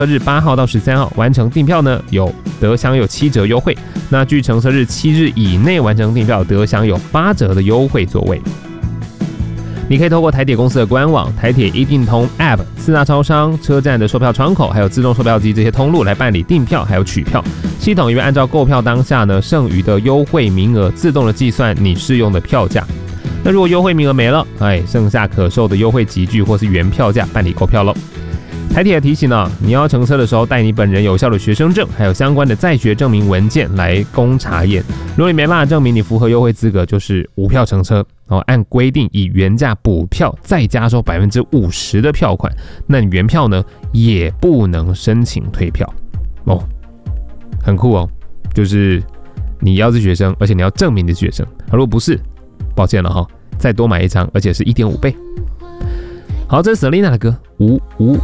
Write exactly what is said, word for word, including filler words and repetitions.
日八号到十三号完成订票呢，有得享有七折优惠。那距乘车日七日以内完成订票，得享有八折的优惠座位。你可以透过台铁公司的官网、台铁一定通 App、四大超商、车站的售票窗口，还有自动售票机这些通路来办理订票还有取票。系统也会按照购票当下呢剩余的优惠名额自动的计算你适用的票价。那如果优惠名额没了，哎，剩下可售的优惠集聚或是原票价办理购票喽。台铁提醒呢，你要乘车的时候带你本人有效的学生证，还有相关的在学证明文件来供查验。如果你没办法证明你符合优惠资格，就是无票乘车。然后按规定以原价补票，再加收百分之五十的票款，那你原票呢也不能申请退票哦，很酷哦。就是你要是学生，而且你要证明你是学生，如果不是，抱歉了哈，再多买一张，而且是 一点五倍。好，这是 Selina 的歌，五五。